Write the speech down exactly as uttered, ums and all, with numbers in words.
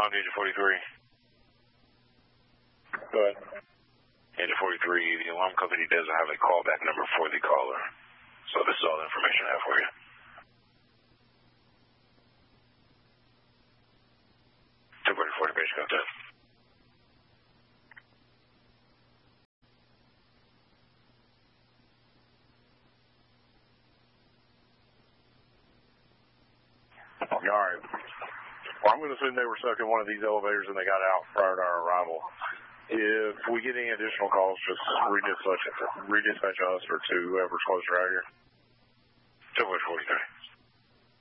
Alarm to Agent forty-three. Go ahead. Agent forty-three, the alarm company doesn't have a callback number for the caller. So this is all the information I have for you. two forty-four, basic contact. All right. Well, I'm going to assume they were stuck in one of these elevators and they got out prior to our arrival. If we get any additional calls, just redispatch, redispatch us or to whoever's closer out here. two forty-three.